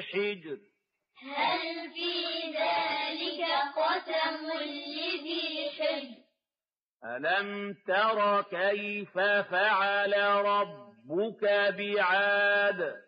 الحجر هل في ذلك قسم لذي حجر ألم تر كيف فعل ربك بعاد